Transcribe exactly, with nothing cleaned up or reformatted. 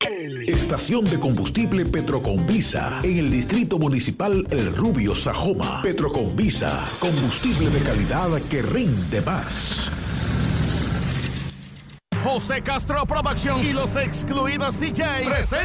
Estación de combustible Petroconvisa en el Distrito Municipal El Rubio, Sajoma. Petroconvisa, combustible de calidad que rinde más. José Castro Productions y los Excluidos D Js